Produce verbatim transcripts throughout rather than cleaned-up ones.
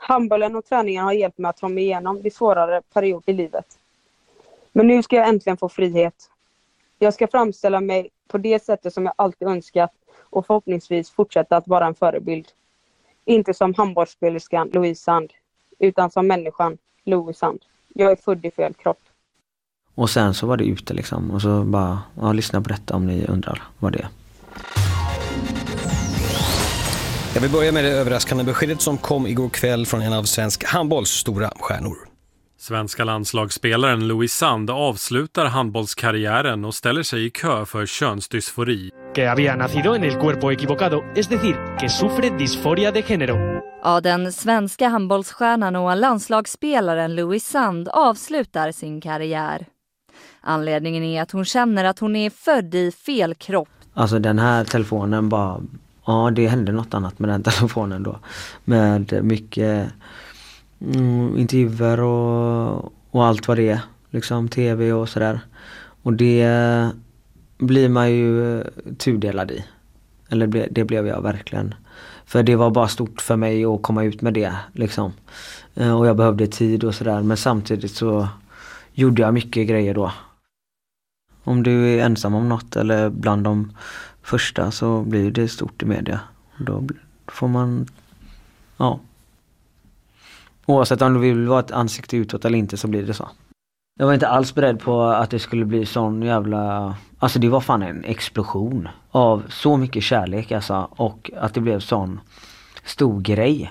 Handbollen och träningen har hjälpt mig att ta mig igenom de svårare perioder i livet. Men nu ska jag äntligen få frihet. Jag ska framställa mig på det sättet som jag alltid önskat och förhoppningsvis fortsätta att vara en förebild. Inte som handbollsspelerskan Louise Sand, utan som människan Louise Sand. Jag är född i fel kropp. Och sen så var det ute liksom. Och så bara, ja, lyssna på detta om ni undrar vad det är. Jag vill börja med det överraskande beskedet som kom igår kväll från en av svensk handbolls stora stjärnor. Svenska landslagsspelaren Louise Sand avslutar handbollskarriären och ställer sig i kö för könsdysfori. Que había nacido en el cuerpo equivocado, es decir, que sufre disforia de género. Ja, den svenska handbollsstjärnan och landslagsspelaren Louise Sand avslutar sin karriär. Anledningen är att hon känner att hon är född i fel kropp. Alltså den här telefonen bara, ja det hände något annat med den telefonen då. Med mycket mm, intervjuer och, och allt vad det är. Liksom tv och sådär. Och det blir man ju tudelad i. Eller det, det blev jag verkligen. För det var bara stort för mig att komma ut med det liksom. Och jag behövde tid och sådär. Men samtidigt så gjorde jag mycket grejer då. Om du är ensam om något eller bland de första så blir det stort i media. Då får man, ja. Oavsett om du vill vara ett ansikte utåt eller inte så blir det så. Jag var inte alls beredd på att det skulle bli sån jävla... Alltså det var fan en explosion av så mycket kärlek alltså. Och att det blev sån stor grej.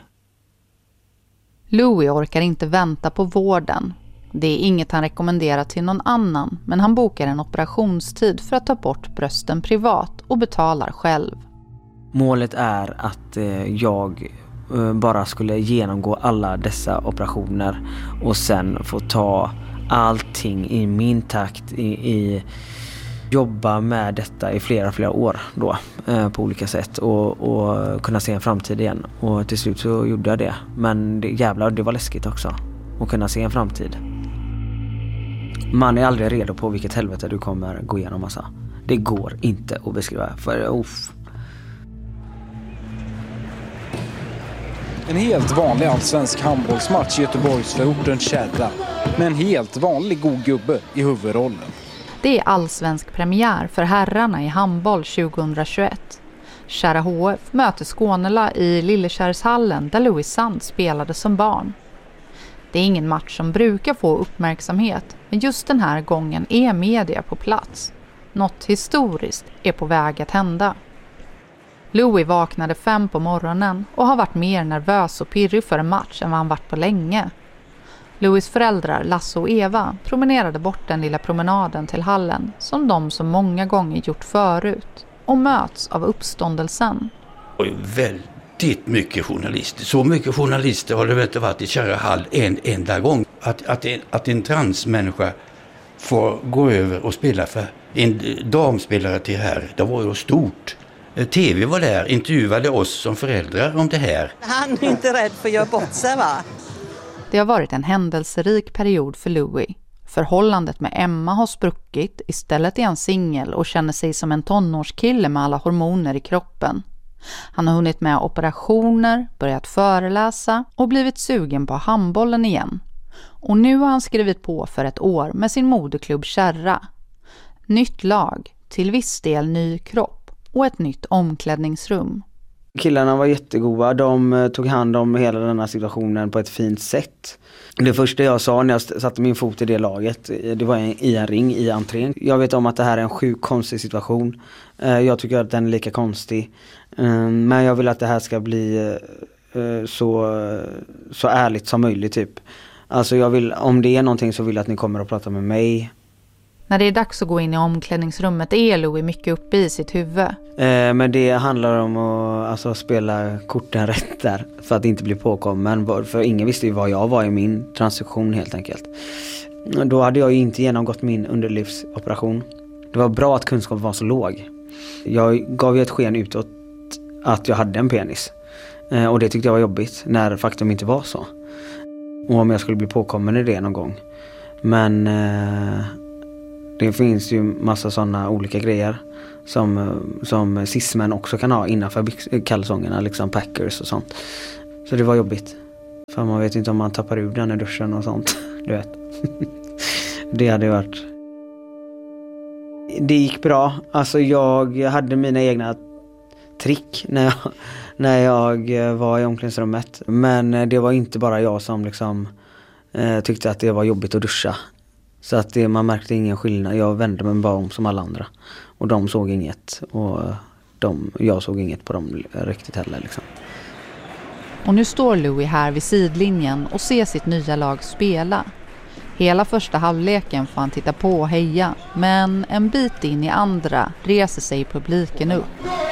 Louis orkar inte vänta på vården. Det är inget han rekommenderar till någon annan. Men han bokar en operationstid för att ta bort brösten privat och betalar själv. Målet är att eh, jag eh, bara skulle genomgå alla dessa operationer. Och sen få ta allting i min takt i, i jobba med detta i flera flera år då eh, på olika sätt och, och kunna se en framtid igen. Och till slut så gjorde jag det. Men det, jävlar, det var läskigt också att kunna se en framtid. Man är aldrig redo på vilket helvete du kommer gå igenom alltså. Det går inte att beskriva för uff. En helt vanlig allsvensk handbollsmatch i Göteborgsförorten Kärra. Med en helt vanlig god gubbe i huvudrollen. Det är allsvensk premiär för herrarna i handboll tjugohundratjugoett. Kärra H F möter Skånela i Lillekärrshallen där Louise Sand spelade som barn. Det är ingen match som brukar få uppmärksamhet, men just den här gången är media på plats. Något historiskt är på väg att hända. Louis vaknade fem på morgonen och har varit mer nervös och pirrig för en match än vad han varit på länge. Louis föräldrar Lasse och Eva promenerade bort den lilla promenaden till hallen som de så många gånger gjort förut och möts av uppståndelsen. Och väldigt mycket journalister. Så mycket journalister har det väl inte varit i Kärra hall en enda gång. Att, att, en, att en transmänniska får gå över och spela för en damspelare till här, det var ju stort. T V var där, intervjuade oss som föräldrar om det här. Han är inte rädd för att göra bort sig, va? Det har varit en händelserik period för Louis. Förhållandet med Emma har spruckit, istället är han singel och känner sig som en tonårskille med alla hormoner i kroppen. Han har hunnit med operationer, börjat föreläsa och blivit sugen på handbollen igen. Och nu har han skrivit på för ett år med sin moderklubb Kärra. Nytt lag, till viss del ny kropp och ett nytt omklädningsrum. Killarna var jättegoda. De tog hand om hela den här situationen på ett fint sätt. Det första jag sa när jag satte min fot i det laget, det var i en ring i entrén. Jag vet om att det här är en sjukt konstig situation. Jag tycker att den är lika konstig. Men jag vill att det här ska bli så, så ärligt som möjligt typ. Alltså jag vill, om det är någonting så vill jag att ni kommer och pratar med mig. När det är dags att gå in i omklädningsrummet är Louis mycket uppe i sitt huvud. Eh, men det handlar om att alltså, spela korten rätt där. För att inte bli påkommen. För ingen visste ju vad jag var i min transition helt enkelt. Då hade jag ju inte genomgått min underlivsoperation. Det var bra att kunskap var så låg. Jag gav ju ett sken utåt att jag hade en penis. Eh, och det tyckte jag var jobbigt när faktum inte var så. Och om jag skulle bli påkommen i det någon gång. Men... Eh, det finns ju massa sådana olika grejer som, som cismen också kan ha innanför kalsongerna, liksom packers och sånt. Så det var jobbigt. För man vet inte om man tappar ur den i duschen och sånt. Du vet. Det hade varit... Det gick bra. Alltså jag hade mina egna trick när jag, när jag var i omklädningsrummet. Men det var inte bara jag som liksom eh, tyckte att det var jobbigt att duscha. Så att det, man märkte ingen skillnad. Jag vände mig bara om som alla andra. Och de såg inget. Och de, jag såg inget på dem riktigt heller liksom. Och nu står Louis här vid sidlinjen och ser sitt nya lag spela. Hela första halvleken får han titta på och heja. Men en bit in i andra reser sig publiken upp.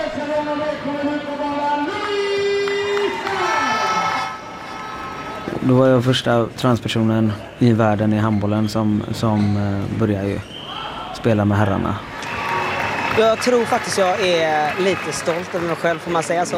Då var jag första transpersonen i världen i handbollen som, som började ju spela med herrarna. Jag tror faktiskt jag är lite stolt över mig själv, får man säga så.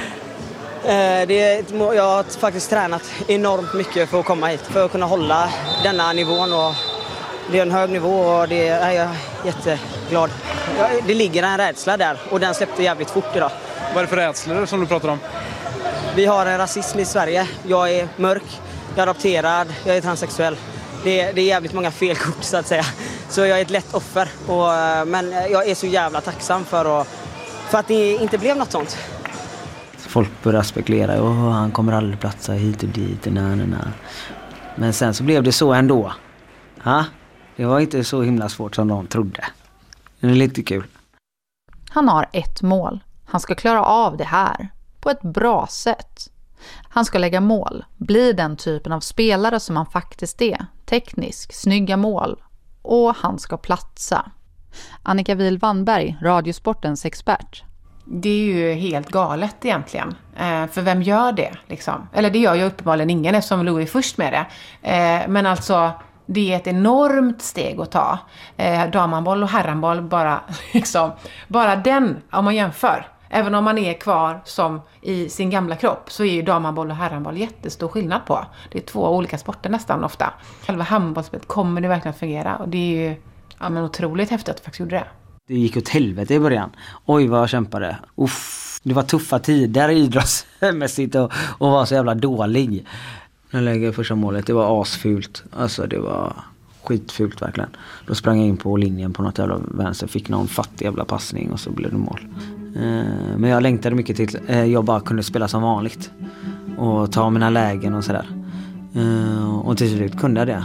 Det, jag har faktiskt tränat enormt mycket för att komma hit, för att kunna hålla denna nivån. Och det är en hög nivå och det är jag jätteglad. Det ligger en rädsla där och den släppte jävligt fort idag. Vad är det för rädslor som du pratar om? Vi har en rasism i Sverige. Jag är mörk, jag är adopterad, jag är transsexuell. Det, det är jävligt många felkort så att säga. Så jag är ett lätt offer. Och, men jag är så jävla tacksam för, att, för att det inte blev något sånt. Folk började spekulera, åh han kommer aldrig platsa hit och dit och na, na, na. Men sen så blev det så ändå. Ha? Det var inte så himla svårt som de trodde. Det är lite kul. Han har ett mål. Han ska klara av det här på ett bra sätt. Han ska lägga mål, bli den typen av spelare som han faktiskt är. Teknisk, snygga mål. Och han ska platsa. Annika Wihl-Wannberg, Radiosportens expert. Det är ju helt galet egentligen. Eh, för vem gör det liksom? Eller det gör ju uppenbarligen ingen eftersom Louis är först med det. Eh, men alltså det är ett enormt steg att ta. Eh, damhandboll och herrhandboll bara liksom, bara den om man jämför. Även om man är kvar som i sin gamla kropp så är ju damhandboll och herrhandboll jättestor skillnad på. Det är två olika sporter nästan ofta. Själva handbollsspelet kommer det verkligen att fungera och det är ju ja, men otroligt häftigt att du faktiskt gjorde det. Det gick åt helvete i början. Oj vad jag kämpade. Uff, det var tuffa tider idrottsmässigt och, och var så jävla dålig. När jag lägger första målet, det var asfult. Alltså det var skitfult verkligen. Då sprang jag in på linjen på något jävla vänster. Fick någon fattig jävla passning och så blev det mål. Eh, men jag längtade mycket till eh, jag bara kunde spela som vanligt. Och ta mina lägen och sådär. Eh, och till slut kunde jag det.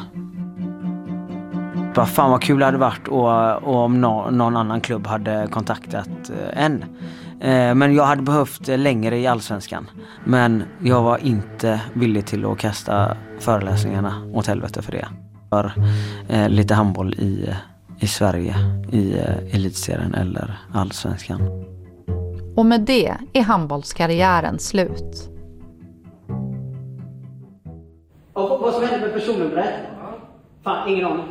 Bara fan vad kul det hade varit och, och om no, någon annan klubb hade kontaktat eh, en. Eh, men jag hade behövt eh, längre i Allsvenskan. Men jag var inte villig till att kasta föreläsningarna åt helvete för det. För eh, lite handboll i, i Sverige, i eh, elitserien eller Allsvenskan. Och med det är handbollskarriären slut. Och vad som hände med personnumret? Fan, ingen aning.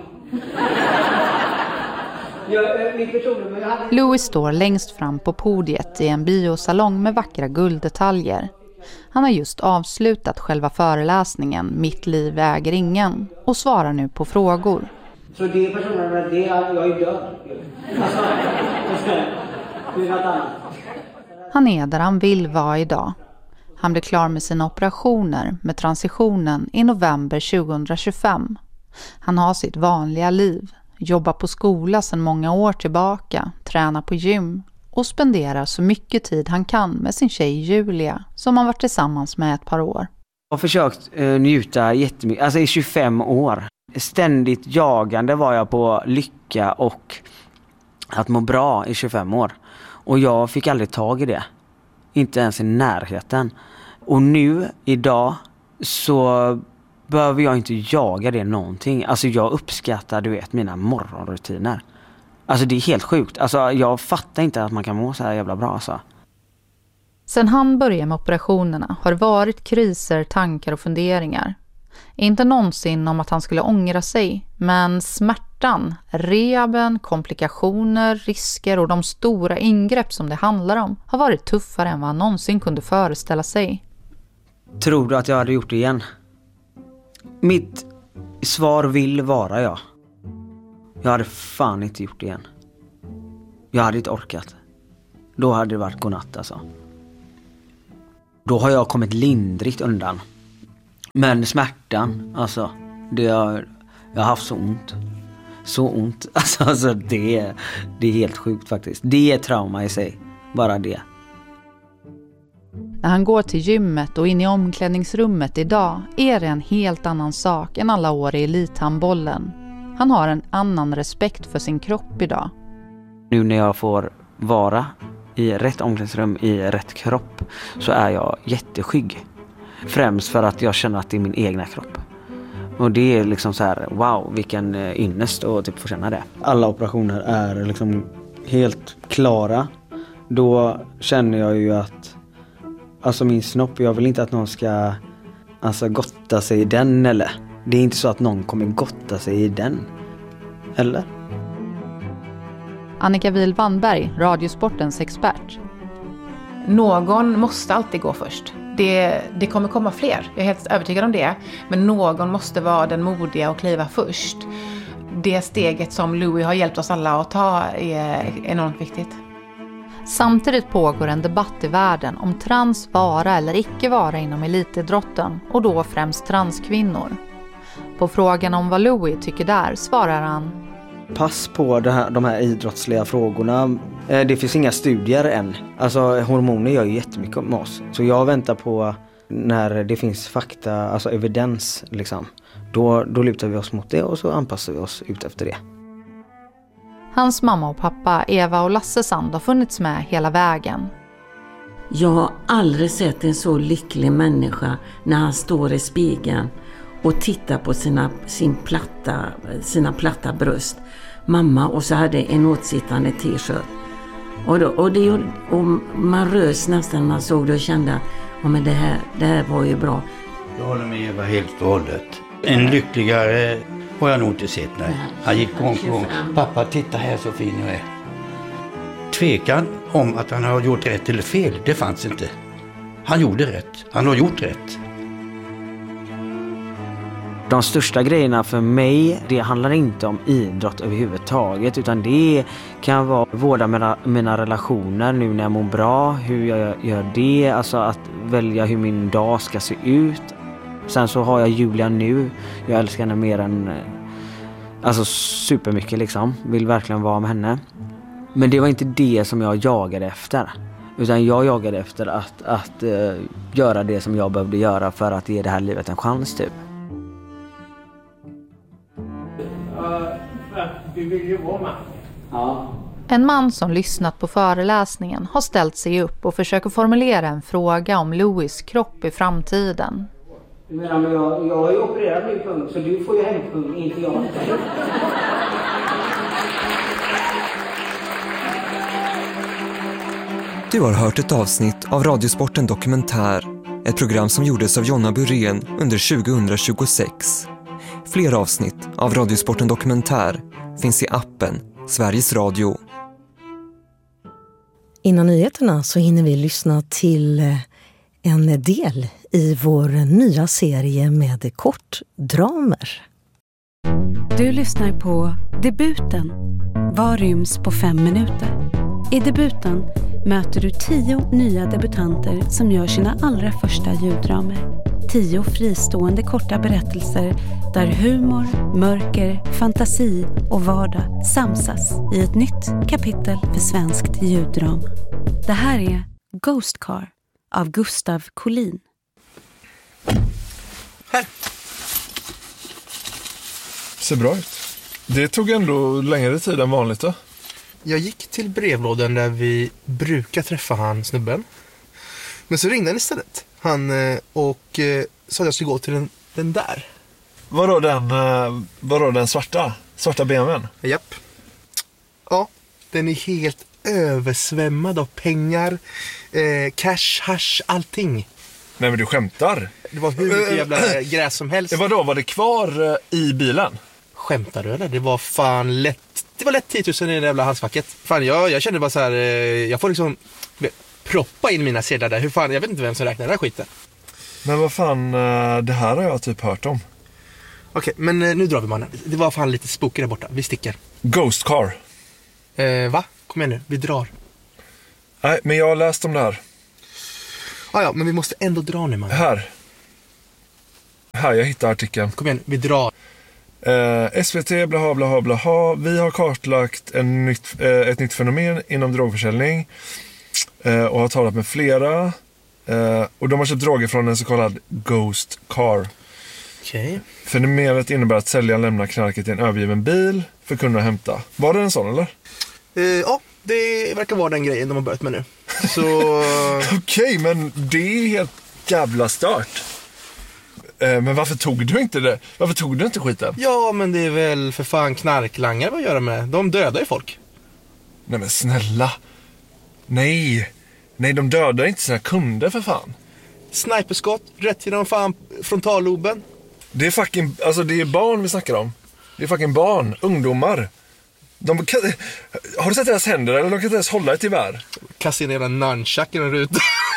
Louis står längst fram på podiet i en biosalong med vackra gulddetaljer. Han har just avslutat själva föreläsningen Mitt liv äger ingen och svarar nu på frågor. Så det är personnumret, det är jag är död. Det är något annat. Han är där han vill vara idag. Han blir klar med sina operationer med transitionen i november tjugohundratjugofem. Han har sitt vanliga liv, jobbar på skola sedan många år tillbaka, tränar på gym och spenderar så mycket tid han kan med sin tjej Julia som han varit tillsammans med ett par år. Jag har försökt uh, njuta jättemycket, alltså i tjugofem år. Ständigt jagande var jag på lycka och att må bra i tjugofem år. Och jag fick aldrig tag i det. Inte ens i närheten. Och nu, idag, så behöver jag inte jaga det någonting. Alltså jag uppskattar, du vet, mina morgonrutiner. Alltså det är helt sjukt. Alltså jag fattar inte att man kan må så här jävla bra alltså. Sen han började med operationerna har det varit kriser, tankar och funderingar. Inte någonsin om att han skulle ångra sig, men smärtan, rehaben, komplikationer, risker och de stora ingrepp som det handlar om har varit tuffare än vad han någonsin kunde föreställa sig. Tror du att jag hade gjort det igen? Mitt svar vill vara ja. Jag hade fan inte gjort det igen. Jag hade inte orkat. Då hade det varit godnatt alltså. Då har jag kommit lindrigt undan. Men smärtan, alltså, det har, jag har haft så ont. Så ont. Alltså, alltså det, det är helt sjukt faktiskt. Det är trauma i sig. Bara det. När han går till gymmet och in i omklädningsrummet idag är det en helt annan sak än alla år i elithandbollen. Han har en annan respekt för sin kropp idag. Nu när jag får vara i rätt omklädningsrum, i rätt kropp, så är jag jätteskygg. Främst för att jag känner att det är min egna kropp. Och det är liksom så här, wow, vilken ynnest att typ få känna det. Alla operationer är liksom helt klara. Då känner jag ju att, alltså min snopp, jag vill inte att någon ska alltså gotta sig i den, eller. Det är inte så att någon kommer gotta sig i den. Eller? Annika Wihl-Wannberg, Radiosportens expert. Någon måste alltid gå först. Det, det kommer komma fler, jag är helt övertygad om det. Men någon måste vara den modiga och kliva först. Det steget som Louis har hjälpt oss alla att ta är enormt viktigt. Samtidigt pågår en debatt i världen om trans vara eller icke vara inom elitidrotten, och då främst transkvinnor. På frågan om vad Louis tycker där svarar han: pass på det här, de här idrottsliga frågorna. Det finns inga studier än. Alltså hormoner gör ju jättemycket med oss. Så jag väntar på när det finns fakta, alltså evidens liksom. Då, då lutar vi oss mot det och så anpassar vi oss ut efter det. Hans mamma och pappa, Eva och Lasse Sand, har funnits med hela vägen. Jag har aldrig sett en så lycklig människa när han står i spegeln och tittar på sina, sin platta, sina platta bröst. Mamma, och så hade en åtsittande t-shirt. Och, då, och, det, och man rös nästan när man såg det och kände att ja, men det, här, det här var ju bra. Jag håller med Eva helt och hållet. En lyckligare har jag nog inte sett. Nej. Han gick gång på gång. Pappa, titta här så fin jag är. Tvekan om att han har gjort rätt eller fel, det fanns inte. Han gjorde rätt. Han har gjort rätt. De största grejerna för mig, det handlar inte om idrott överhuvudtaget, utan det kan vara vårda mina, mina relationer nu när jag mår bra, hur jag gör det, alltså att välja hur min dag ska se ut. Sen så har jag Julia nu, jag älskar henne mer än, alltså supermycket liksom, vill verkligen vara med henne. Men det var inte det som jag jagade efter, utan jag jagade efter att, att uh, göra det som jag behövde göra för att ge det här livet en chans typ. Du vill ju vara med. Ja. En man som lyssnat på föreläsningen har ställt sig upp och försöker formulera en fråga om Louis kropp i framtiden. Men jag, jag har ju opererat min pung, så du får ju hempung, inte jag. Du har hört ett avsnitt av Radiosporten Dokumentär, ett program som gjordes av Jonna Burén under tjugohundratjugosex. Fler avsnitt av Radiosporten Dokumentär finns i appen Sveriges Radio. Innan nyheterna så hinner vi lyssna till en del i vår nya serie med kortdramer. Du lyssnar på Debuten. Vad ryms på fem minuter? I Debuten möter du tio nya debutanter som gör sina allra första ljuddramer. Tio fristående korta berättelser där humor, mörker, fantasi och vardag samsas i ett nytt kapitel för svenskt ljuddrama. Det här är Ghost Car av Gustav Collin. Här! Ser bra ut. Det tog ändå längre tid än vanligt då. Jag gick till brevlådan där vi brukar träffa han snubben. Men så ringde han istället. Han och sa att jag skulle gå till den, den där. Vadå den, vadå den svarta? Svarta B M W:n? Japp. Ja, den är helt översvämmad av pengar, eh, cash, hash, allting. Nej men du skämtar. Det var hur mycket jävla gräs som helst. Vadå, var det kvar i bilen? Skämtar du eller? Det var fan lätt. Det var lätt tio tusen i det jävla handskfacket. Fan, jag, jag kände bara så här, jag får liksom proppa in mina sedlar där. Hur fan, jag vet inte vem som räknar den här skiten. Men vad fan, det här har jag typ hört om. Okej, men nu drar vi mannen. Det var fan lite spooky där borta. Vi sticker. Ghost Car. Eh, va? Kom igen nu, vi drar. Nej, men jag har läst om det här. Ah, ja, men vi måste ändå dra nu, man. Här. Här, jag hittar artikeln. Kom igen, vi drar. Eh, S V T, blaha, blaha, blaha. Vi har kartlagt en nytt, eh, ett nytt fenomen inom drogförsäljning eh, och har talat med flera. Eh, och de har köpt droger från en så kallad ghost car. Okej. Fenomenet innebär att säljaren lämnar knarket i en övergiven bil för kunden att hämta. Var det en sån, eller? Uh, ja, det verkar vara den grejen de har börjat med nu. Så... Okej, okay, men det är helt jävla stört. Uh, men varför tog du inte det? Varför tog du inte skiten? Ja, men det är väl för fan knarklangare vad göra med. De dödar ju folk. Nej, men snälla. Nej. Nej, de dödar inte sina kunder för fan. Sniperskott, rätt genom fan frontalloben. Det är fucking, alltså det är barn vi snackar om. Det är fucking barn, ungdomar. De kan, har du sett deras händer eller de kan inte ens hålla ett gevär? Kasta in en jävla nunchuck i en ruta.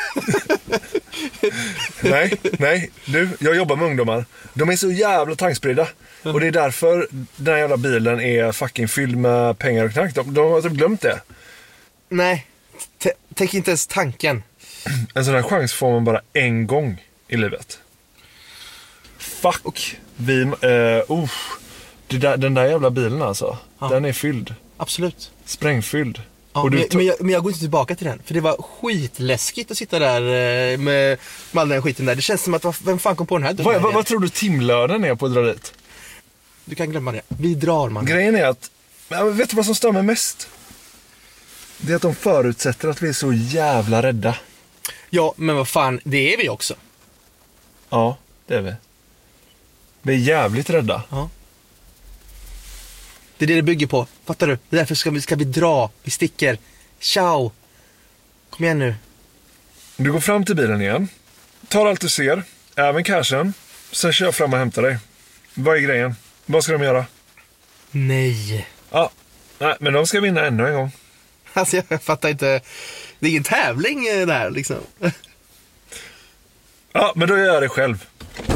Nej, nej, du, jag jobbar med ungdomar. De är så jävla tankspridda. Och det är därför den här jävla bilen är fucking fylld med pengar och knark. De, de har typ glömt det. Nej, t- tänk inte ens tanken. En sån här chans får man bara en gång i livet. Fuck. Vi, uh, uh, det där, den där jävla bilen alltså, ja. Den är fylld. Absolut. Sprängfylld. Ja, och du men, to- men, jag, men jag går inte tillbaka till den. För det var skitläskigt att sitta där med, med all den skiten där. Det känns som att, vem fan kom på den här? Vad, vad, vad tror du timlönen är på att dra dit? Du kan glömma det. Vi drar, man. Grejen är att, vet du vad som stör mig mest? Det är att de förutsätter att vi är så jävla rädda. Ja, men vad fan, det är vi också. Ja, det är vi. Vi är jävligt rädda. Ja. Det är det det bygger på. Fattar du? Därför ska vi, ska vi dra. Vi sticker. Ciao. Kom igen nu. Du går fram till bilen igen. Tar allt du ser. Även cashen. Sen kör jag fram och hämtar dig. Vad är grejen? Vad ska de göra? Nej. Ja. Nej, men de ska vinna ännu en gång. Alltså jag fattar inte. Det är ingen tävling där liksom. Ja, men då gör jag det själv.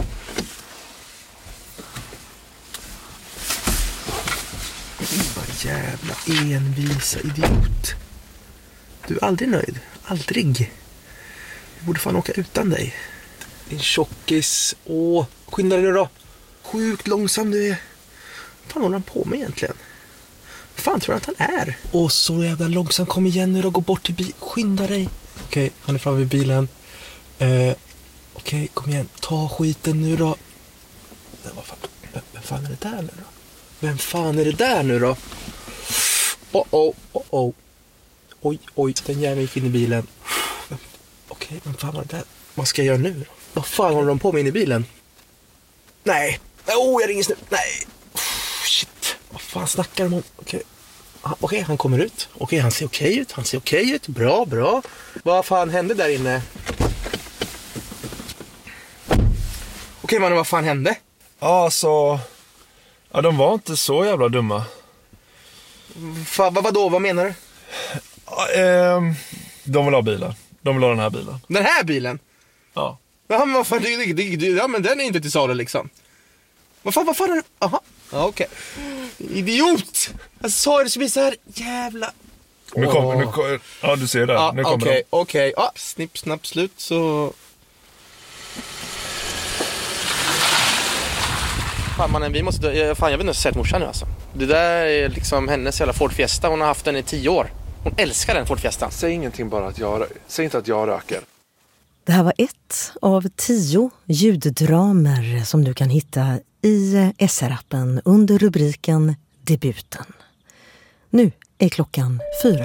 Jävla envisa idiot. Du är aldrig nöjd. Aldrig. Jag borde fan åka utan dig. Din tjockis. Åh, skynda dig nu då. Sjukt långsam du är. Vad fan håller han på med egentligen? Vad fan tror du att han är? Åh, så jävla långsam. Kom igen nu då. Gå bort till bilen. Skynda dig. Okej, okay, han är framme vid bilen. Eh, Okej, okay, kom igen. Ta skiten nu då. Men vad fan, vem, vem fan är det där nu då? Vem fan är det där nu då? Oh, oh, oh, oh. Oj, oj, den jäveln gick in i bilen. Okej, okay, vem fan var det där? Vad ska jag göra nu då? Vad fan håller de på med in i bilen? Nej. Oh, jag ringer snabbt. Nej. Shit. Vad fan snackar de om? Okej, okay. okay, han kommer ut. Okej, okay, han ser okej okay ut. Han ser okej okay ut. Bra, bra. Vad fan hände där inne? Okej, okay, mannen, vad fan hände? Ja, så... Ja, de var inte så jävla dumma. Fa, vad, vadå? Vad menar du? Ja, eh, de vill ha bilen. De vill ha den här bilen. Den här bilen? Ja. Ja, men vad fan, det, det, det, ja, men den är inte till salu liksom. Vad fan, vad fan är det? Aha. Ja, okej. Okay. Idiot! Jag sa det så blir så här jävla... Nu kommer, nu kommer, ja du ser det. Ja, nu kommer okej, de. okej. Ja, snipp, snapp, slut så... Fan mannen, vi måste... Jag, fan, jag vet inte, sett morsan nu alltså. Det där är liksom hennes jävla Ford Fiesta. Hon har haft den i tio år. Hon älskar den Ford Fiesta. Säg ingenting bara att jag... Säg inte att jag röker. Det här var ett av tio ljuddramer som du kan hitta i S R-appen under rubriken Debuten. Nu är klockan fyra.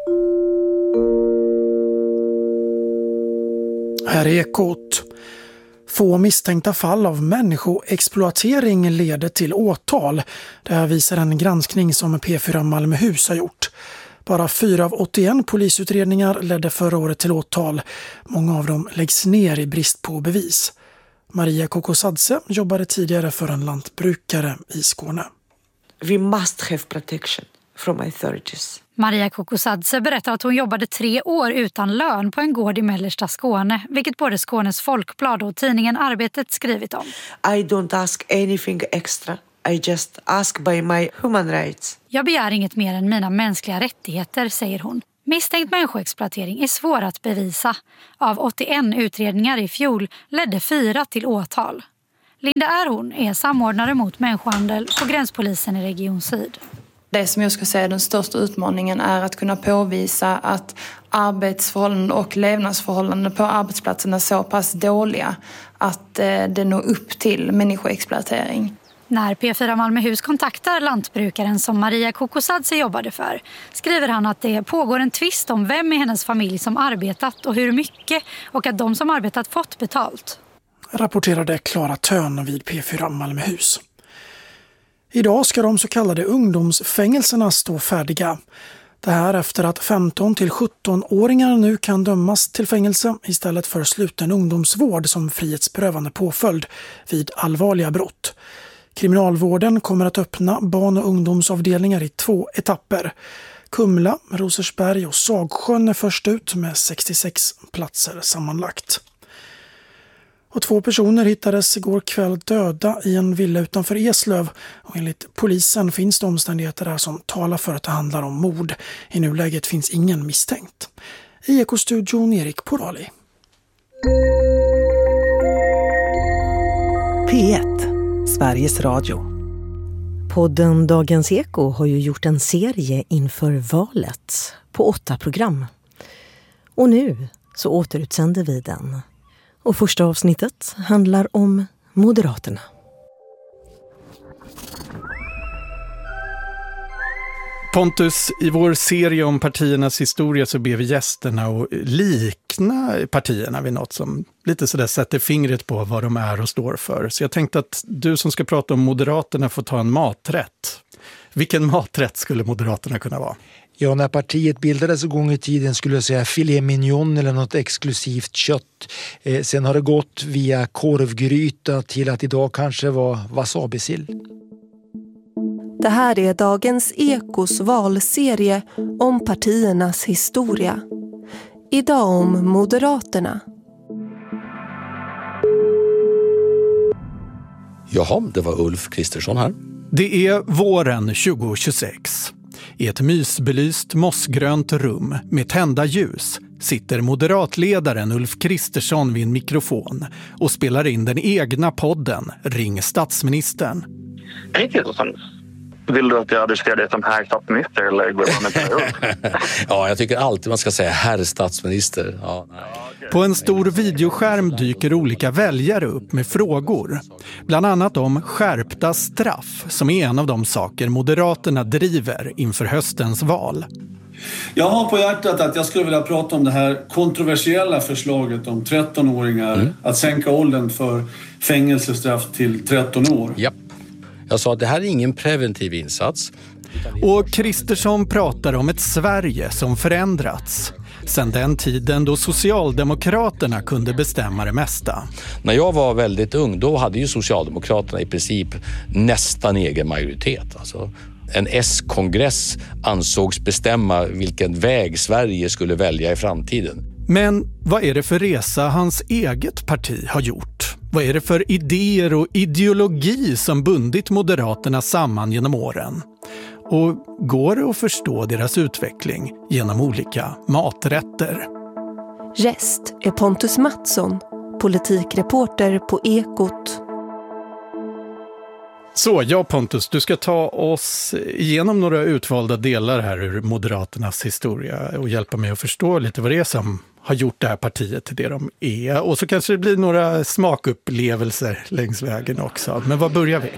Här är Ekot. Få misstänkta fall av människoexploatering leder till åtal. Det här visar en granskning som P fyra Malmöhus har gjort. Bara fyra av åttioen polisutredningar ledde förra året till åtal. Många av dem läggs ner i brist på bevis. Maria Kokosadze jobbade tidigare för en lantbrukare i Skåne. We must have protection from authorities. Maria Kokosadze berättar att hon jobbade tre år utan lön på en gård i mellersta Skåne, vilket både Skånes Folkblad och tidningen Arbetet skrivit om. I don't ask anything extra. I just ask by my human rights. Jag begär inget mer än mina mänskliga rättigheter, säger hon. Misstänkt människoexploatering är svår att bevisa. Av åttioen utredningar i fjol ledde fyra till åtal. Linda Erhorn är samordnare mot människohandel på gränspolisen i Region Syd. Det som jag ska säga den största utmaningen är att kunna påvisa att arbetsförhållanden och levnadsförhållanden på arbetsplatsen är så pass dåliga att det når upp till människoexploatering. När P fyra Malmöhus kontaktar lantbrukaren som Maria Kokosadze jobbade för skriver han att det pågår en tvist om vem i hennes familj som arbetat och hur mycket och att de som arbetat fått betalt. Rapporterade Klara Tön vid P fyra Malmöhus. Idag ska de så kallade ungdomsfängelserna stå färdiga. Det här efter att femton till sjutton-åringar nu kan dömas till fängelse istället för sluten ungdomsvård som frihetsberövande påföljd vid allvarliga brott. Kriminalvården kommer att öppna barn- och ungdomsavdelningar i två etapper. Kumla, Rosersberg och Sagsjön är först ut med sextiosex platser sammanlagt. Och två personer hittades igår kväll döda i en villa utanför Eslöv. Och enligt polisen finns det omständigheter där som talar för att det handlar om mord. I nuläget finns ingen misstänkt. I Ekostudion Erik Porali. P ett, Sveriges Radio. Podden Dagens Eko har ju gjort en serie inför valet på åtta program. Och nu så återutsänder vi den. Och första avsnittet handlar om Moderaterna. Pontus, i vår serie om partiernas historia så ber vi gästerna att likna partierna vid något som lite sådär sätter fingret på vad de är och står för. Så jag tänkte att du som ska prata om Moderaterna får ta en maträtt. Vilken maträtt skulle Moderaterna kunna vara? Ja, när partiet bildades en gång i tiden skulle jag säga filet mignon eller något exklusivt kött. Eh, sen har det gått via korvgryta till att idag kanske var wasabisill. Det här är Dagens Ekos valserie om partiernas historia. Idag om Moderaterna. Jaha, det var Ulf Kristersson här. Det är våren tjugo tjugosex. I ett mysbelyst mossgrönt rum med tända ljus sitter moderatledaren Ulf Kristersson vid en mikrofon och spelar in den egna podden Ring statsministern. Hej Kristersson. Vill du att jag adresserar det som herr statsminister eller går man inte upp? Ja, jag tycker alltid man ska säga herr statsminister. Ja, på en stor videoskärm dyker olika väljare upp med frågor. Bland annat om skärpta straff som är en av de saker Moderaterna driver inför höstens val. Jag har på hjärtat att jag skulle vilja prata om det här kontroversiella förslaget om tretton-åringar. Mm. Att sänka åldern för fängelsestraff till tretton år. Japp. Jag sa att det här är ingen preventiv insats. Och Kristersson pratar om ett Sverige som förändrats. Sedan den tiden då Socialdemokraterna kunde bestämma det mesta. När jag var väldigt ung då hade ju Socialdemokraterna i princip nästan egen majoritet. Alltså, en S-kongress ansågs bestämma vilken väg Sverige skulle välja i framtiden. Men vad är det för resa hans eget parti har gjort? Vad är det för idéer och ideologi som bundit Moderaterna samman genom åren? Och går det att förstå deras utveckling genom olika maträtter? Gäst är Pontus Mattsson, politikreporter på Ekot. Så, ja Pontus, du ska ta oss igenom några utvalda delar här ur Moderaternas historia och hjälpa mig att förstå lite vad det är som har gjort det här partiet till det de är. Och så kanske det blir några smakupplevelser längs vägen också. Men var börjar vi?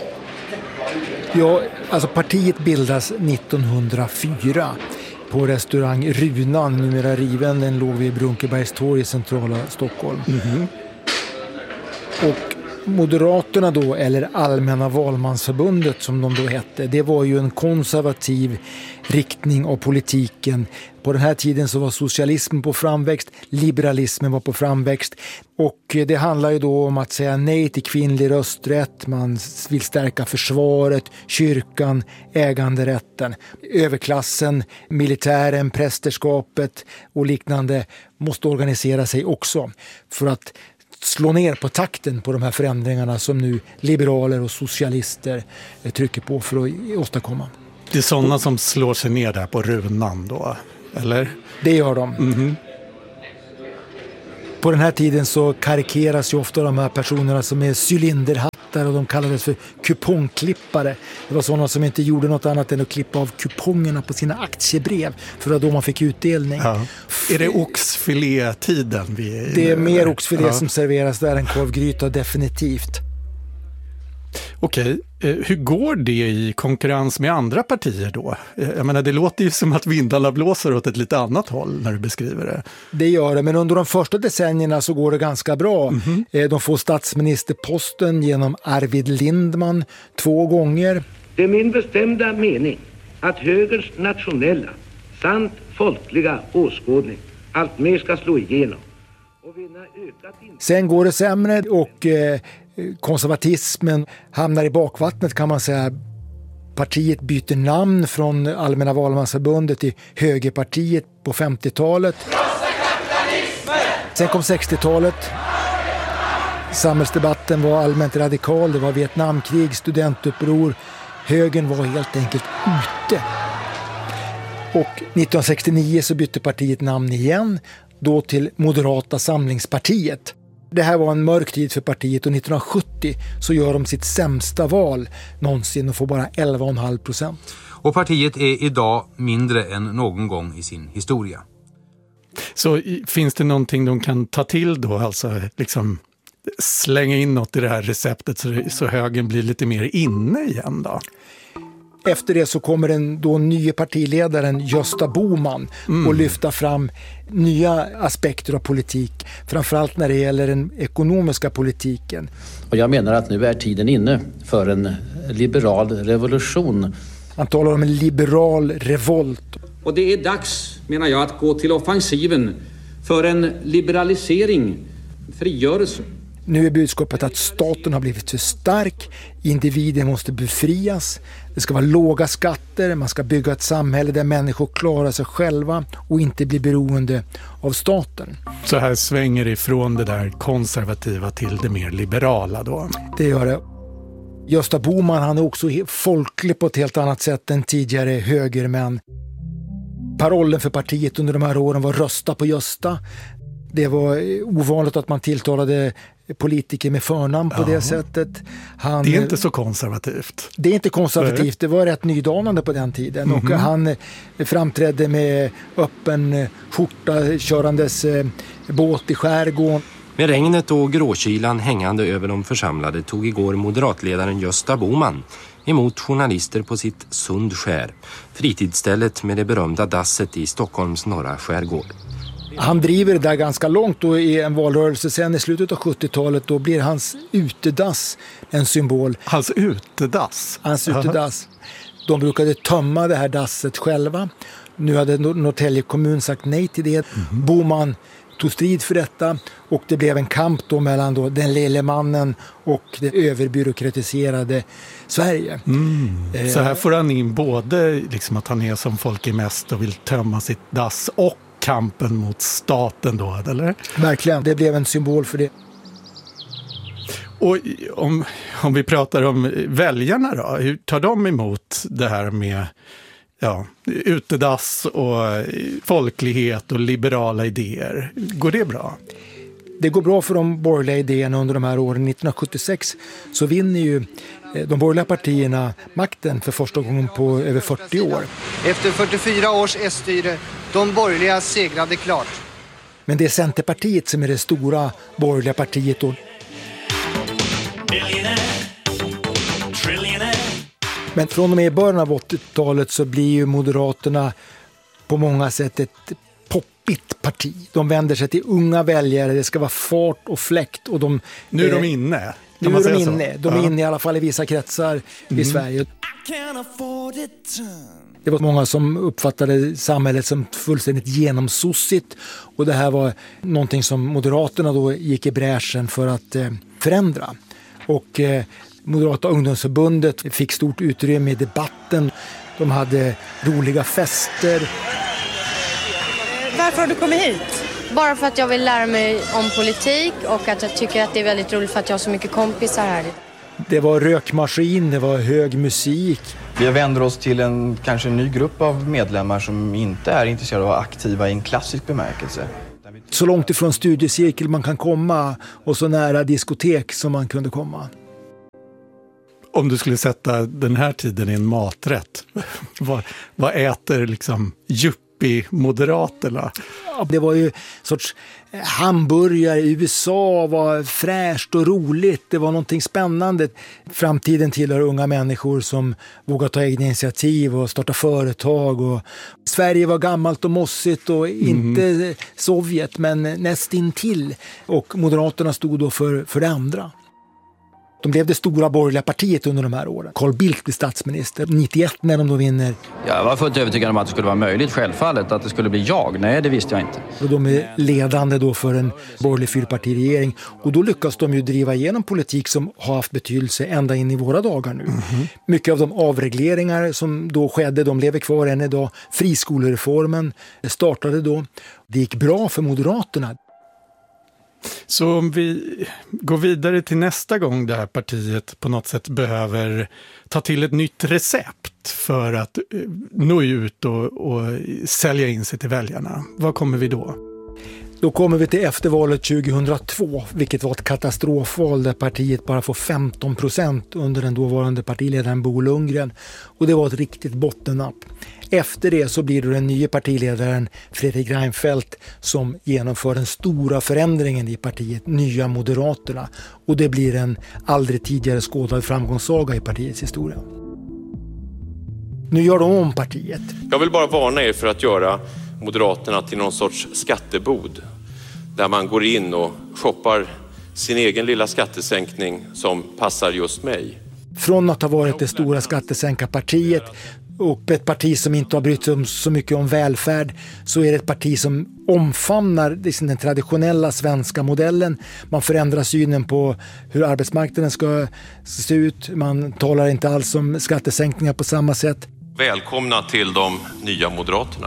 Ja, alltså partiet bildas nittonhundrafyra på restaurang Runan, numera riven. Den låg vid Brunkebergstorg i centrala Stockholm. Mm-hmm. Och Moderaterna då, eller Allmänna valmansförbundet som de då hette, det var ju en konservativ riktning av politiken. På den här tiden så var socialismen på framväxt, liberalismen var på framväxt och det handlar ju då om att säga nej till kvinnlig rösträtt, man vill stärka försvaret, kyrkan, äganderätten. Överklassen, militären, prästerskapet och liknande måste organisera sig också för att slå ner på takten på de här förändringarna som nu liberaler och socialister trycker på för att åstadkomma. Det är sådana som slår sig ner där på Runan då, eller? Det gör de. Mm-hmm. På den här tiden så karikeras ju ofta de här personerna som är cylinderhattar och de kallades för kupongklippare. Det var sådana som inte gjorde något annat än att klippa av kupongerna på sina aktiebrev för att då man fick utdelning. Ja. Är det oxfilé-tiden? Vi det är mer oxfilé ja. som serveras där än korvgryta definitivt. Okej, hur går det i konkurrens med andra partier då? Jag menar, det låter ju som att vindarna blåser åt ett lite annat håll när du beskriver det. Det gör det, men under de första decennierna så går det ganska bra. Mm-hmm. De får statsministerposten genom Arvid Lindman två gånger. Det är min bestämda mening att högerns nationella, sant folkliga åskådning allt mer ska slå igenom. Och vinna ökat in- Sen går det sämre och eh, konservatismen hamnar i bakvattnet kan man säga. Partiet byter namn från Allmänna valmansförbundet till Högerpartiet på femtiotalet. Sen kom sextiotalet. Samhällsdebatten var allmänt radikal. Det var Vietnamkrig, studentuppror. Högern var helt enkelt ute. Och nittonhundrasextionio så bytte partiet namn igen. Då till Moderata samlingspartiet. Det här var en mörk tid för partiet och nittonhundrasjuttio så gör de sitt sämsta val någonsin och får bara elva komma fem procent. Och partiet är idag mindre än någon gång i sin historia. Så i, finns det någonting de kan ta till då? Alltså liksom slänga in något i det här receptet så, så högern blir lite mer inne igen då? Efter det så kommer den då nya partiledaren Gösta Bohman mm. och lyfta fram nya aspekter av politik, framförallt när det gäller den ekonomiska politiken. Och jag menar att nu är tiden inne för en liberal revolution. Han talar om en liberal revolt. Och det är dags, menar jag, att gå till offensiven för en liberalisering, frigörelse. Nu är budskapet att staten har blivit för stark, individen måste befrias, det ska vara låga skatter, man ska bygga ett samhälle där människor klarar sig själva och inte blir beroende av staten. Så här svänger ifrån det där konservativa till det mer liberala då? Det gör det. Gösta Bohman, han är också folklig på ett helt annat sätt än tidigare högermän. Parollen för partiet under de här åren var rösta på Gösta. Det var ovanligt att man tilltalade politiker med förnamn på ja. det sättet. Han, det är inte så konservativt. Det är inte konservativt, det var rätt nydanande på den tiden. Mm-hmm. Och han framträdde med öppen skjorta, körandes båt i skärgården. Med regnet och gråkylan hängande över de församlade tog igår moderatledaren Gösta Bohman emot journalister på sitt Sundskär, fritidsstället med det berömda dasset i Stockholms norra skärgård. Han driver det där ganska långt och i en valrörelse sen i slutet av sjuttiotalet då blir hans utedass en symbol. Hans utedass? Hans utedass. De brukade tömma det här dasset själva. Nu hade Norrtälje kommun sagt nej till det. Mm-hmm. Bohman tog strid för detta och det blev en kamp då mellan då den lille mannen och det överbyråkratiserade Sverige. Mm. Så här får han in både liksom att han är som folk är mest och vill tömma sitt dass och kampen mot staten då, eller? Verkligen, det blev en symbol för det. Och om, om vi pratar om väljarna då, hur tar de emot det här med ja, utedass och folklighet och liberala idéer? Går det bra? Det går bra för de borgerliga idéerna under de här åren. nittonhundrasjuttiosex så vinner ju de borgerliga partierna makten för första gången på över fyrtio år. Efter fyrtiofyra års S-styre, de borgerliga segrade klart. Men det är Centerpartiet som är det stora borgerliga partiet då. Men från och med början av åttiotalet så blir ju Moderaterna på många sätt ett poppigt parti. De vänder sig till unga väljare, det ska vara fart och fläkt. Och de, nu är de inne. Nu är de inne. De är ja. inne i alla fall i vissa kretsar mm. i Sverige. Det var många som uppfattade samhället som fullständigt genomsossigt. Och det här var någonting som Moderaterna då gick i bräschen för att eh, förändra. Och eh, Moderata ungdomsförbundet fick stort utrymme i debatten. De hade roliga fester. Varför har du kommit hit? Bara för att jag vill lära mig om politik och att jag tycker att det är väldigt roligt för att jag har så mycket kompisar här. Det var rökmaskin, det var hög musik. Vi vänder oss till en kanske ny grupp av medlemmar som inte är intresserade av att vara aktiva i en klassisk bemärkelse. Så långt ifrån studiecirkel man kan komma och så nära diskotek som man kunde komma. Om du skulle sätta den här tiden i en maträtt, vad, vad äter liksom yuppie-moderaterna? Ja, det var ju sorts hamburgare i U S A, var fräscht och roligt. Det var någonting spännande. Framtiden tillhör unga människor som vågar ta egna initiativ och starta företag. Och Sverige var gammalt och mossigt och inte mm. Sovjet, men nästintill. Och Moderaterna stod då för, för det andra. De blev det stora borgerliga partiet under de här åren. Carl Bildt blev statsminister nittioett när de då vinner. Jag var fullt övertygad om att det skulle vara möjligt, självfallet, att det skulle bli jag. Nej, det visste jag inte. Och de är ledande då för en borgerlig fyrpartiregering. Och då lyckas de ju driva igenom politik som har haft betydelse ända in i våra dagar nu. Mm-hmm. Mycket av de avregleringar som då skedde, de lever kvar än idag. Friskolereformen startade då. Det gick bra för Moderaterna. Så om vi går vidare till nästa gång det här partiet på något sätt behöver ta till ett nytt recept för att nå ut och, och sälja in sig till väljarna, vad kommer vi då? Då kommer vi till eftervalet tjugohundratvå, vilket var ett katastrofval där partiet bara får femton procent under den dåvarande partiledaren Bo Lundgren. Och det var ett riktigt bottennapp. Efter det så blir det den nya partiledaren Fredrik Reinfeldt som genomför den stora förändringen i partiet, Nya Moderaterna. Och det blir en aldrig tidigare skådad framgångssaga i partiets historia. Nu gör de om partiet. Jag vill bara varna er för att göra Moderaterna till någon sorts skattebod. Där man går in och shoppar sin egen lilla skattesänkning som passar just mig. Från att ha varit det stora skattesänkarpartiet och ett parti som inte har brytt sig om så mycket om välfärd, så är det ett parti som omfamnar den traditionella svenska modellen. Man förändrar synen på hur arbetsmarknaden ska se ut. Man talar inte alls om skattesänkningar på samma sätt. Välkomna till de nya Moderaterna.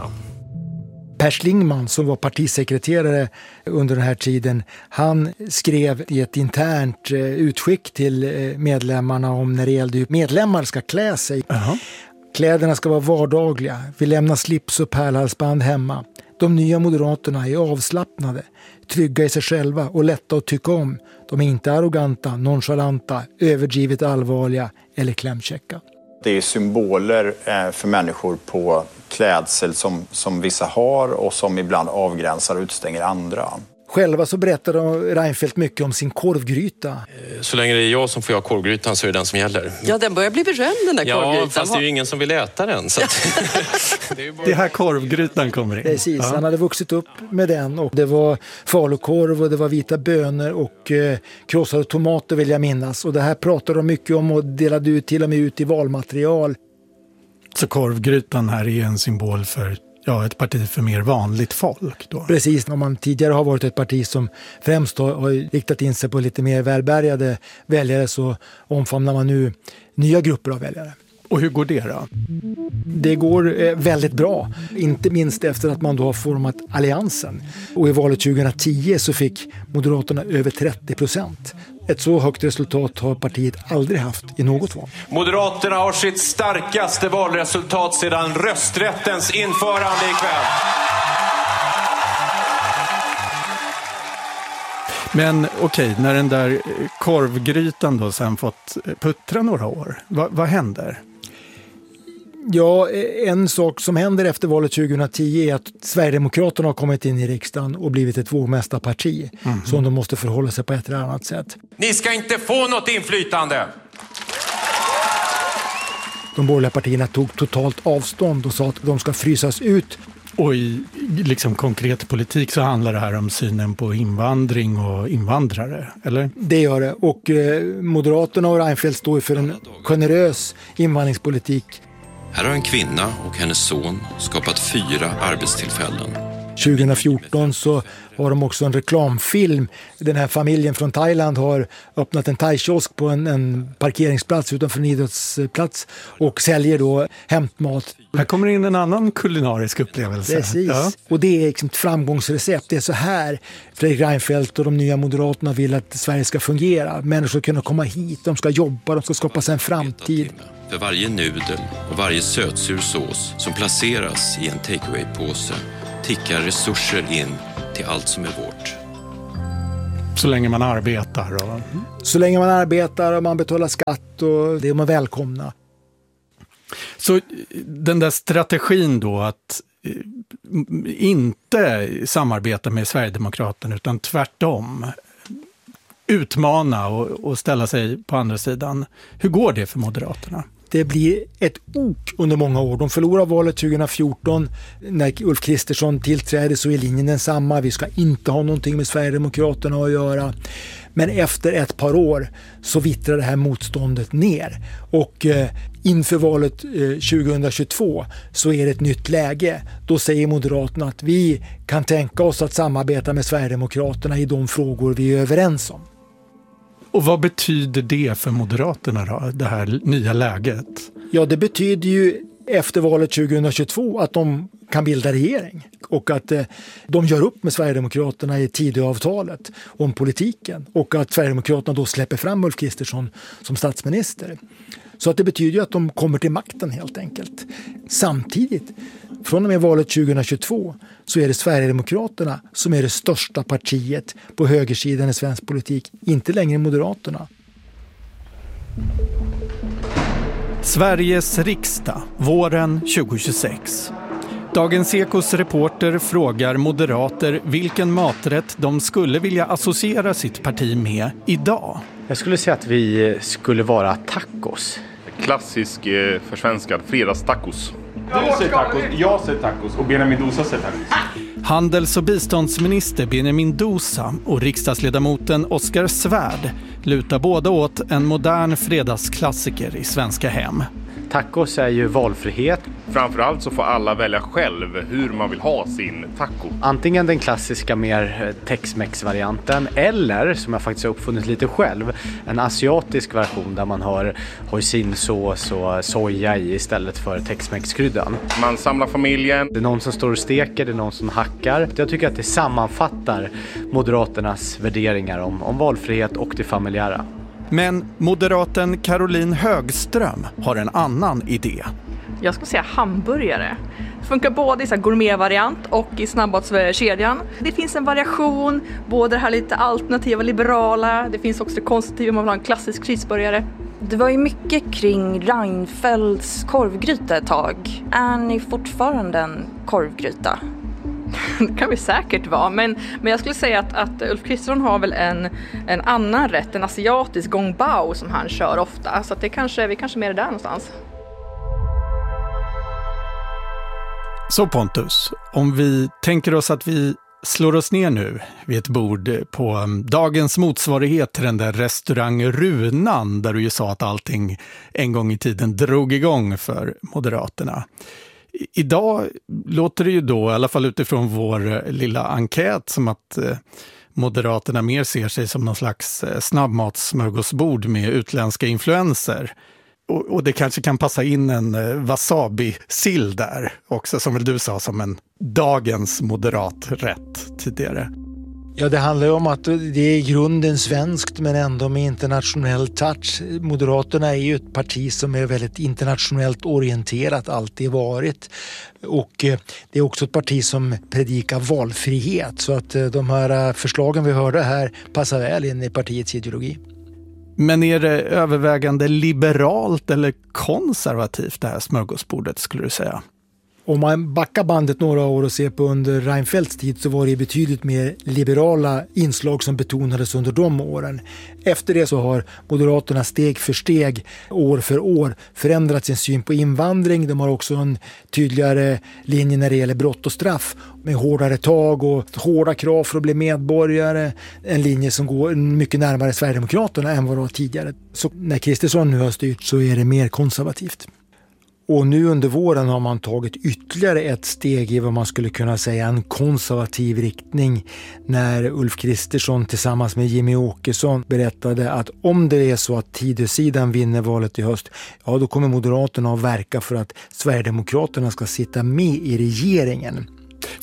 Per Schlingmann, som var partisekreterare under den här tiden, han skrev i ett internt utskick till medlemmarna om när det gällde hur medlemmar ska klä sig. Uh-huh. Kläderna ska vara vardagliga. Vi lämnar slips och pärlhalsband hemma. De nya Moderaterna är avslappnade, trygga i sig själva och lätta att tycka om. De är inte arroganta, nonchalanta, överdrivet allvarliga eller klämkäcka. Det är symboler för människor på klädsel som, som vissa har och som ibland avgränsar och utstänger andra. Själva så berättade Reinfeldt mycket om sin korvgryta. Så länge det är jag som får göra korvgrytan så är det den som gäller. Ja, den börjar bli berömd, den där korvgrytan. Ja, fast det är ju ingen som vill äta den. Så att det, är bara... det här korvgrytan kommer in. Precis, ja. Han hade vuxit upp med den och det var falukorv och det var vita bönor och eh, krossade tomater vill jag minnas. Och det här pratade de mycket om och delade ut till och med ut i valmaterial. Så korvgrytan här är en symbol för ja, ett parti för mer vanligt folk då. Precis, om man tidigare har varit ett parti som främst har, har riktat in sig på lite mer välbärgade väljare, så omfamnar man nu nya grupper av väljare. Och hur går det då? Det går eh, väldigt bra, inte minst efter att man då har format alliansen. Och i valet tjugohundratio så fick Moderaterna över trettio procent. Ett så högt resultat har partiet aldrig haft i något val. Moderaterna har sitt starkaste valresultat sedan rösträttens införande ikväll. Men okej, okay, när den där korvgrytan då sen fått puttra några år, vad, vad händer? Ja, en sak som händer efter valet tjugohundratio är att Sverigedemokraterna har kommit in i riksdagen och blivit ett vågmästarparti mm. som de måste förhålla sig på ett eller annat sätt. Ni ska inte få något inflytande! De borgerliga partierna tog totalt avstånd och sa att de ska frysas ut. Och i liksom konkret politik så handlar det här om synen på invandring och invandrare, eller? Det gör det. Och eh, Moderaterna och Reinfeldt står för en generös invandringspolitik. Här har en kvinna och hennes son skapat fyra arbetstillfällen. tjugohundrafjorton så har de också en reklamfilm. Den här familjen från Thailand har öppnat en thaikiosk på en, en parkeringsplats utanför en idrottsplats och säljer då hämtmat. Här kommer in en annan kulinarisk upplevelse. Precis, ja. Och det är liksom ett framgångsrecept. Det är så här Fredrik Reinfeldt och de nya Moderaterna vill att Sverige ska fungera. Människor ska kunna komma hit, de ska jobba, de ska skapa sig en framtid. För varje nudel och varje sötsur sås som placeras i en takeaway-påse tickar resurser in till allt som är vårt. Så länge man arbetar? Och... Så länge man arbetar och man betalar skatt och det är man välkomna. Så den där strategin då att inte samarbeta med Sverigedemokraterna utan tvärtom utmana och, och ställa sig på andra sidan. Hur går det för Moderaterna? Det blir ett ok under många år. De förlorar valet tjugo fjorton. När Ulf Kristersson tillträdde så är linjen densamma. Vi ska inte ha någonting med Sverigedemokraterna att göra. Men efter ett par år så vittrar det här motståndet ner. Och eh, inför valet eh, tjugo tjugotvå så är det ett nytt läge. Då säger Moderaterna att vi kan tänka oss att samarbeta med Sverigedemokraterna i de frågor vi är överens om. Och vad betyder det för Moderaterna då, det här nya läget? Ja, det betyder ju efter valet tjugo tjugotvå att de kan bilda regering och att eh, de gör upp med Sverigedemokraterna i Tidöavtalet om politiken och att Sverigedemokraterna då släpper fram Ulf Kristersson som statsminister. Så att det betyder ju att de kommer till makten helt enkelt. Samtidigt, från och med valet tjugo tjugotvå så är det Sverigedemokraterna som är det största partiet på högersidan i svensk politik, inte längre Moderaterna. Sveriges riksdag, våren tjugo tjugosex. Dagens Ekos reporter frågar moderater vilken maträtt de skulle vilja associera sitt parti med idag. Jag skulle säga att vi skulle vara tacos. Klassisk eh, försvenskad fredagstacos. Du säger tacos, jag säger tacos och Benjamin Dosa säger tacos. Handels- och biståndsminister Benjamin Dosa och riksdagsledamoten Oskar Svärd lutar båda åt en modern fredagsklassiker i svenska hem. Tacos är ju valfrihet. Framförallt så får alla välja själv hur man vill ha sin taco. Antingen den klassiska mer Tex-Mex-varianten eller, som jag faktiskt har uppfunnit lite själv, en asiatisk version där man har hoisin-sås och soja i istället för Tex-Mex-kryddan. Man samlar familjen. Det är någon som står och steker, det är någon som hackar. Jag tycker att det sammanfattar Moderaternas värderingar om, om valfrihet och det familjära. Men moderaten Caroline Högström har en annan idé. Jag skulle säga hamburgare. Det funkar både i så här gourmetvariant och i snabbmatskedjan. Det finns en variation, både det här lite alternativa, liberala. Det finns också det konstruktiva, man vill ha en klassisk cheeseburgare. Det var ju mycket kring Reinfeldts korvgryta ett tag. Är ni fortfarande en korvgryta? Det kan vi säkert vara, men, men jag skulle säga att, att Ulf Kristersson har väl en, en annan rätt, en asiatisk gong bao som han kör ofta. Så att det kanske, vi kanske är mer där någonstans. Så Pontus, om vi tänker oss att vi slår oss ner nu vid ett bord på dagens motsvarighet till den där restaurang Runan där du ju sa att allting en gång i tiden drog igång för Moderaterna. Idag låter det ju då, i alla fall utifrån vår lilla enkät, som att eh, Moderaterna mer ser sig som någon slags eh, snabbmatssmörgåsbord med utländska influenser. Och, och det kanske kan passa in en eh, wasabi-sill där också, som väl du sa, som en dagens moderat rätt tidigare. Ja, det handlar ju om att det är i grunden svenskt men ändå med internationell touch. Moderaterna är ju ett parti som är väldigt internationellt orienterat, alltid varit. Och det är också ett parti som predikar valfrihet, så att de här förslagen vi hörde här passar väl in i partiets ideologi. Men är det övervägande liberalt eller konservativt det här smörgåsbordet, skulle du säga? Om man backar bandet några år och ser på under Reinfeldts tid så var det betydligt mer liberala inslag som betonades under de åren. Efter det så har Moderaterna steg för steg, år för år, förändrat sin syn på invandring. De har också en tydligare linje när det gäller brott och straff med hårdare tag och hårda krav för att bli medborgare. En linje som går mycket närmare Sverigedemokraterna än vad det var tidigare. Så när Kristersson nu har styrt så är det mer konservativt. Och nu under våren har man tagit ytterligare ett steg i vad man skulle kunna säga en konservativ riktning när Ulf Kristersson tillsammans med Jimmy Åkesson berättade att om det är så att Tidösidan vinner valet i höst, ja då kommer Moderaterna att verka för att Sverigedemokraterna ska sitta med i regeringen.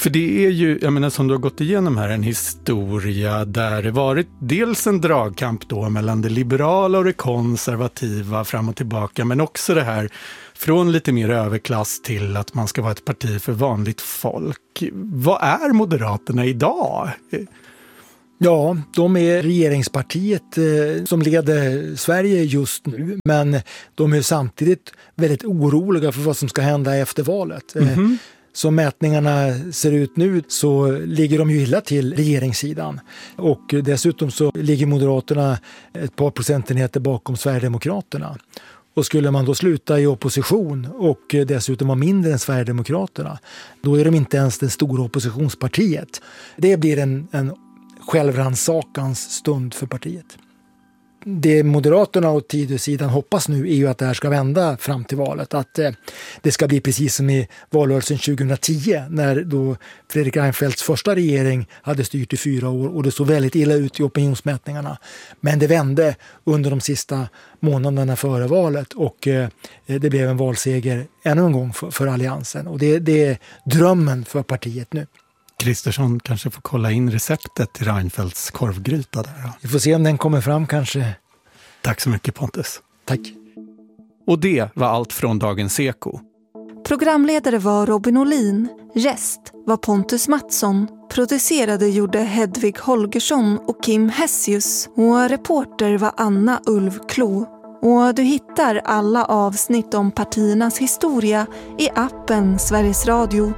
För det är ju, jag menar som du har gått igenom här, en historia där det varit dels en dragkamp då mellan det liberala och det konservativa fram och tillbaka, men också det här från lite mer överklass till att man ska vara ett parti för vanligt folk. Vad är Moderaterna idag? Ja, de är regeringspartiet eh, som leder Sverige just nu, men de är samtidigt väldigt oroliga för vad som ska hända efter valet. Mm-hmm. Eh, som mätningarna ser ut nu så ligger de ju illa till regeringssidan. Och dessutom så ligger Moderaterna ett par procentenheter bakom Sverigedemokraterna. Och skulle man då sluta i opposition och dessutom vara mindre än Sverigedemokraterna, då är de inte ens det stora oppositionspartiet. Det blir en, en självrannsakans stund för partiet. Det Moderaterna och Tidösidan hoppas nu är ju att det här ska vända fram till valet. Att eh, det ska bli precis som i valrörelsen tjugohundratio när då Fredrik Reinfeldts första regering hade styrt i fyra år och det såg väldigt illa ut i opinionsmätningarna. Men det vände under de sista månaderna före valet och eh, det blev en valseger ännu en gång för, för alliansen. Och det, det är drömmen för partiet nu. Kristersson kanske får kolla in receptet till Reinfeldts korvgryta där. Ja. Vi får se om den kommer fram kanske. Tack så mycket Pontus. Tack. Och det var allt från Dagens Eko. Programledare var Robin Olin, gäst var Pontus Mattsson, producerade gjorde Hedvig Holgersson och Kim Hessius och reporter var Anna Ulvklo. Och du hittar alla avsnitt om partiernas historia i appen Sveriges Radio.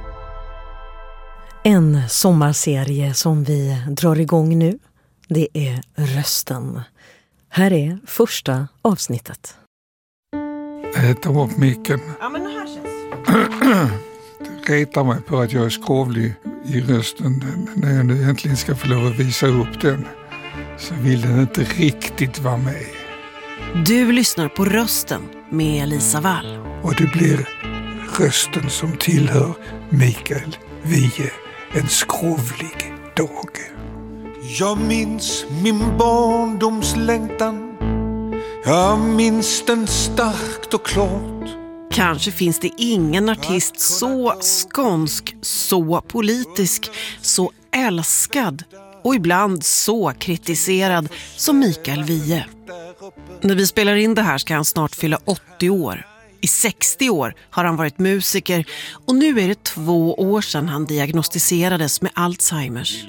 En sommarserie som vi drar igång nu, det är Rösten. Här är första avsnittet. Jag äter upp micken. Ja, men det här känns. Det retar mig på att jag är skrovlig i rösten. När jag nu äntligen ska få lov att visa upp den så vill den inte riktigt vara med. Du lyssnar på Rösten med Lisa Wall. Och det blir rösten som tillhör Mikael Wiehe. En skrovlig dag. Jag minns min barndomslängtan. Jag minns den starkt och klart. Kanske finns det ingen artist så skånsk, så politisk, så älskad och ibland så kritiserad som Mikael Wiehe. När vi spelar in det här ska han snart fylla åttio år. I sextio år har han varit musiker och nu är det två år sedan han diagnostiserades med Alzheimers.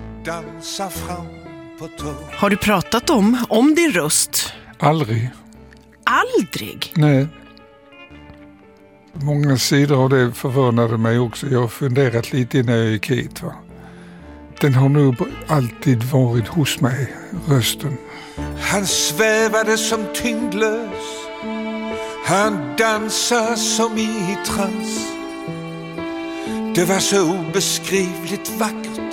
Har du pratat om, om din röst? Aldrig. Aldrig? Nej. Många sidor av det förvånade mig också. Jag har funderat lite när jag gick hit. Va? Den har nog alltid varit hos mig, rösten. Han svävade som tyngdlös. Han dansar som i trans. Det var så obeskrivligt vackert.